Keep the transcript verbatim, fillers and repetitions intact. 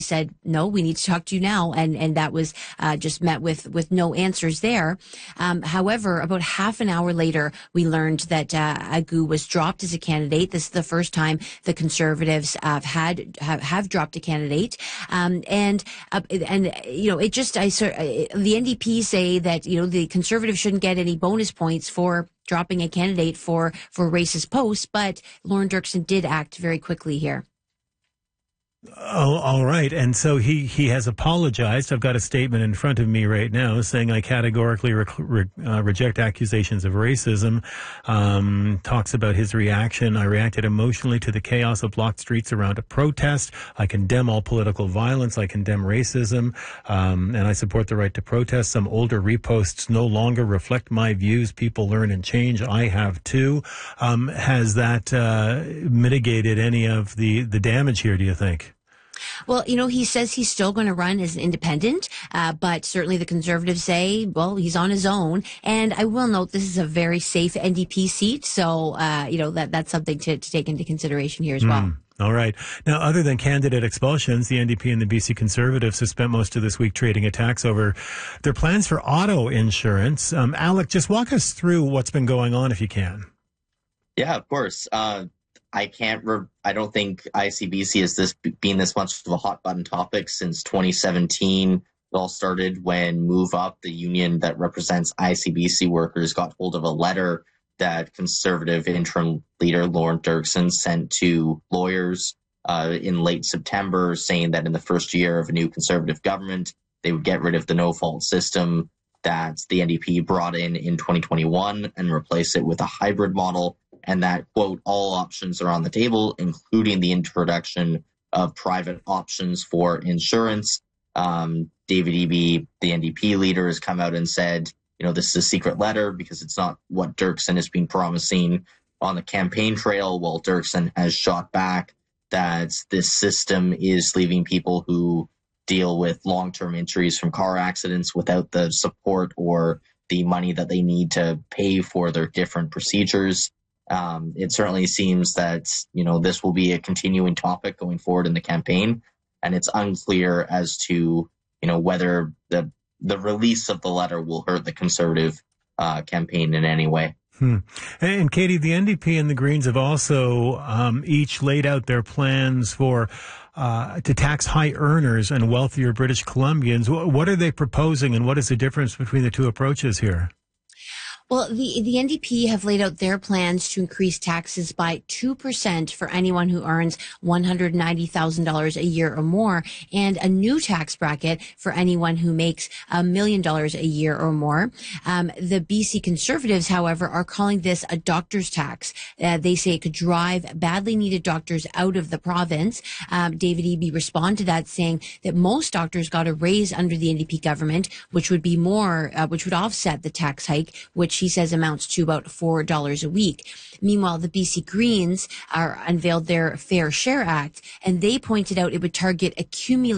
said, no, we need to talk to you now. And, and that was uh, just met with, with no answers there. Um, however, about half an hour later, we learned that uh, Agu was dropped as a candidate. This is the first time the Conservatives uh, had have, have dropped a candidate. Um, and, uh, and, you know, it just, I, the N D P say that, you know, the Conservatives shouldn't get any bonus points for dropping a candidate for, for racist posts, but Lorne Dirksen did act very quickly here. Oh, all right. And so he, he has apologized. I've got a statement in front of me right now saying I categorically re- re- uh, reject accusations of racism. Um, talks about his reaction. I reacted emotionally to the chaos of blocked streets around a protest. I condemn all political violence. I condemn racism. Um, and I support the right to protest. Some older reposts no longer reflect my views. People learn and change. I have too. Um, has that uh, mitigated any of the, the damage here, do you think? Well, you know, he says he's still going to run as an independent, uh, but certainly the Conservatives say, well, he's on his own. And I will note this is a very safe N D P seat. So, uh, you know, that that's something to, to take into consideration here as well. Mm. All right. Now, other than candidate expulsions, the N D P and the B C Conservatives have spent most of this week trading attacks over their plans for auto insurance. Um, Alec, just walk us through what's been going on if you can. Yeah, of course. Uh, I can't, re- I don't think I C B C has this been this much of a hot button topic since twenty seventeen. It all started when Move Up, the union that represents I C B C workers, got hold of a letter that Conservative interim leader Lorne Dirksen sent to lawyers uh, in late September, saying that in the first year of a new Conservative government, they would get rid of the no-fault system that the N D P brought in in twenty twenty-one and replace it with a hybrid model. And that, quote, all options are on the table, including the introduction of private options for insurance. Um, David Eby, the N D P leader, has come out and said, you know, this is a secret letter because it's not what Dirksen has been promising on the campaign trail. Well, Dirksen has shot back that this system is leaving people who deal with long-term injuries from car accidents without the support or the money that they need to pay for their different procedures. Um, it certainly seems that, you know, this will be a continuing topic going forward in the campaign, and it's unclear as to, you know, whether the the release of the letter will hurt the Conservative uh, campaign in any way. Hmm. And Katie, the N D P and the Greens have also um, each laid out their plans for uh, to tax high earners and wealthier British Columbians. What are they proposing, and what is the difference between the two approaches here? Well, the, the N D P have laid out their plans to increase taxes by two percent for anyone who earns one hundred ninety thousand dollars a year or more, and a new tax bracket for anyone who makes a million dollars a year or more. Um, the B C Conservatives, however, are calling this a doctor's tax. Uh, they say it could drive badly needed doctors out of the province. Um, David Eby responded to that, saying that most doctors got a raise under the N D P government, which would be more, uh, which would offset the tax hike, which he says amounts to about four dollars a week. Meanwhile, the B C Greens are unveiled their Fair Share Act, and they pointed out it would target accumulated